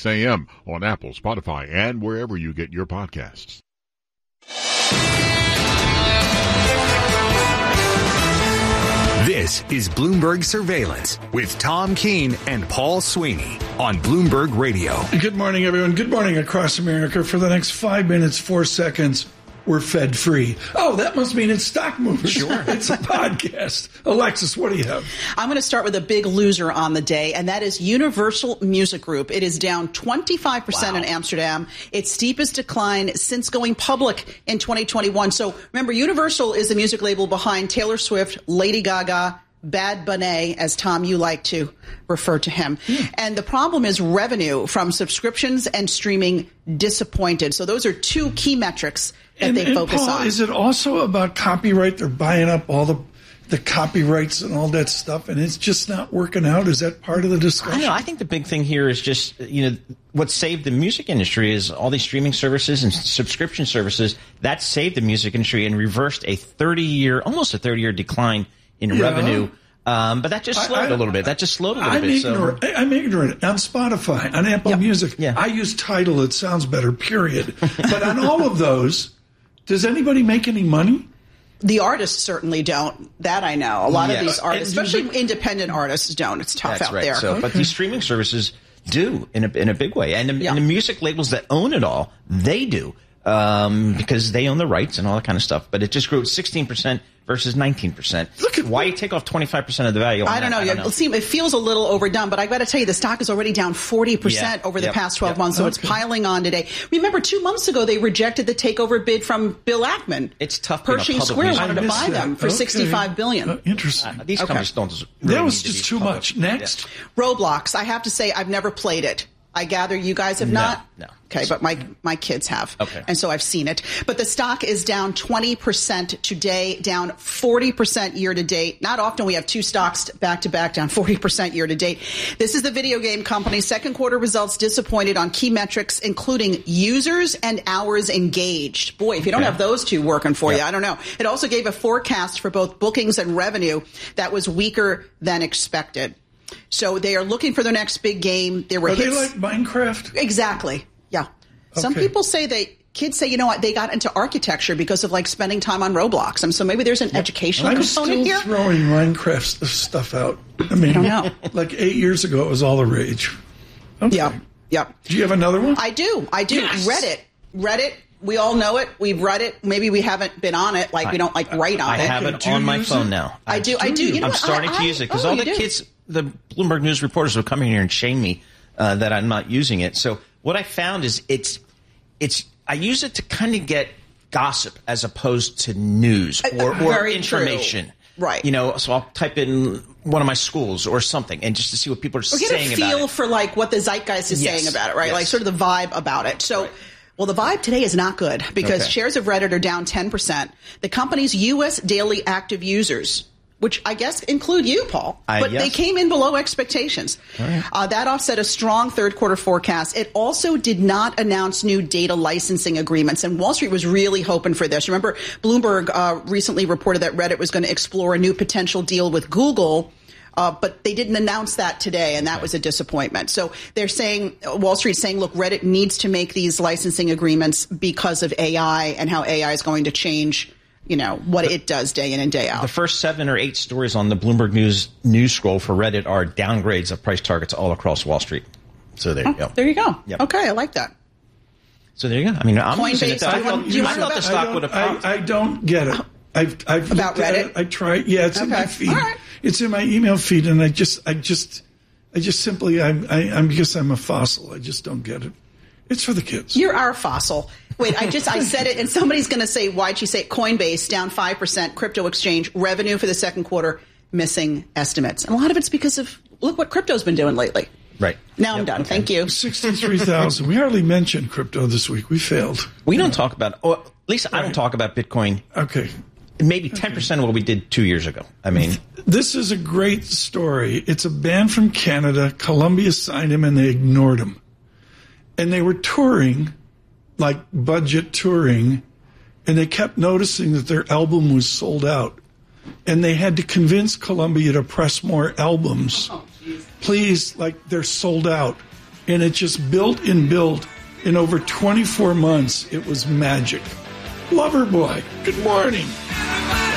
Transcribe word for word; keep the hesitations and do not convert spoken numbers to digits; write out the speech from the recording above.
six a.m. on Apple, Spotify, and wherever you get your podcasts. This is Bloomberg Surveillance with Tom Keene and Paul Sweeney on Bloomberg Radio. Good morning, everyone. Good morning across America. For the next five minutes, four seconds, we're Fed free. Oh, that must mean it's stock movers. Sure. It's a podcast. Alexis, what do you have? I'm going to start with a big loser on the day, and that is Universal Music Group. It is down twenty-five percent wow. in Amsterdam, its steepest decline since going public in twenty twenty-one. So remember, Universal is the music label behind Taylor Swift, Lady Gaga, Bad Bunny, as Tom, you like to refer to him. Mm. And the problem is revenue from subscriptions and streaming disappointed. So those are two key metrics that and, they and focus Paul, on. Is it also about copyright? They're buying up all the the copyrights and all that stuff, and it's just not working out. Is that part of the discussion? I don't know. I think the big thing here is just, you know, what saved the music industry is all these streaming services and subscription services. That saved the music industry and reversed a thirty-year, almost a thirty-year decline in yeah. revenue. Um, but that just slowed I, I, a little bit. That just slowed a little I'm bit. Ignorant. So. I'm ignorant. On Spotify, on Apple yep. Music, yeah. I use Tidal. It sounds better, period. But on all of those, does anybody make any money? The artists certainly don't. That I know. A lot yes. of these artists, especially independent artists, don't. It's tough That's out right. there. So, okay. But these streaming services do in a, in a big way. And the, yeah. and the music labels that own it all, they do. Um, because they own the rights and all that kind of stuff. But it just grew sixteen percent versus nineteen percent. Look at why you take off twenty-five percent of the value on I don't that? know. I don't know. See, it feels a little overdone, but I've got to tell you, the stock is already down forty percent yeah. over the yep. past twelve yep. months, so okay. it's piling on today. Remember, two months ago, they rejected the takeover bid from Bill Ackman. It's tough. Pershing Square music. wanted to buy that. them for okay. sixty-five billion dollars. Uh, interesting. Uh, these okay. companies don't really That was need to just be too public. much. Next. Yeah. Roblox. I have to say, I've never played it. I gather you guys have no, not? No. Okay, but my my kids have. Okay. And so I've seen it. But the stock is down twenty percent today, down forty percent year to date. Not often we have two stocks back to back down forty percent year to date. This is the video game company. Second quarter results disappointed on key metrics, including users and hours engaged. Boy, if you don't okay. have those two working for yeah. you, I don't know. It also gave a forecast for both bookings and revenue that was weaker than expected. So they are looking for their next big game. There were Are hits. they like Minecraft? Exactly. Yeah. Some Okay. people say they kids say, you know what, they got into architecture because of like spending time on Roblox. And so maybe there's an yep. educational I'm component still here. throwing Minecraft stuff out. I mean, I don't know. Like eight years ago, it was all the rage. Okay. Yeah. Yeah. Do you have another one? I do. I do. Yes. Reddit. Reddit. We all know it. We've read it. Maybe we haven't been on it. Like we don't like write on I it. have Okay, it do you on my use phone it? now. I do. I do. You know I'm what? starting I, to use it because I, oh, all the you do. kids, the Bloomberg News reporters will come in here and shame me uh, that I'm not using it. So what I found is it's it's I use it to kind of get gossip as opposed to news or, or Very information. True. Right. You know, so I'll type in one of my schools or something and just to see what people are Or saying get a about feel it. for like what the zeitgeist is Yes. saying about it, right? Yes. Like sort of the vibe about it. So, Right. well, the vibe today is not good because Okay. shares of Reddit are down ten percent. The company's U S daily active users, which I guess include you, Paul, I- but yes. they came in below expectations. Right. Uh, that offset a strong third quarter forecast. It also did not announce new data licensing agreements, and Wall Street was really hoping for this. Remember, Bloomberg uh, recently reported that Reddit was going to explore a new potential deal with Google. Uh, but they didn't announce that today, and that was a disappointment. So they're saying, Wall Street's saying, look, Reddit needs to make these licensing agreements because of A I and how A I is going to change, you know, what it does day in and day out. The first seven or eight stories on the Bloomberg News news scroll for Reddit are downgrades of price targets all across Wall Street. So there you oh, go. There you go. Yep. Okay, I like that. So there you go. I mean, I'm Coinbase, using it. I do you thought, want- do you I want thought to- the stock would have I, popped. I don't get it. I've, I've About looked at Reddit? it. I tried. Yeah, it's in Okay. my feed. All right. It's in my email feed, and I just, I just, I just simply, I'm, I, I'm because I'm a fossil. I just don't get it. It's for the kids. You're our fossil. Wait, I just I said it, and somebody's going to say, why'd she say it? Coinbase down five percent, crypto exchange revenue for the second quarter missing estimates, and a lot of it's because of look what crypto's been doing lately. Right. Now I'm Yep. done. Okay. Thank you. Sixty-three thousand. We hardly mentioned crypto this week. We failed. We don't talk about, or at least I don't talk about Bitcoin. Okay. Maybe ten percent of what we did two years ago. I mean, This is a great story. It's a band from Canada. Columbia signed him, and they ignored him. And they were touring, like budget touring, and they kept noticing that their album was sold out. And they had to convince Columbia to press more albums. Oh, Please, like, they're sold out. And it just built and built. In over twenty-four months, it was magic. Loverboy, good morning.